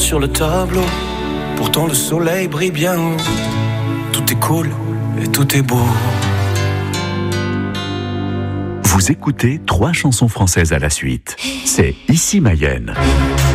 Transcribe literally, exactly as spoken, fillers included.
sur le tableau. Pourtant le soleil brille bien haut. Tout est cool et tout est beau. Vous écoutez trois chansons françaises à la suite. C'est Ici Mayenne.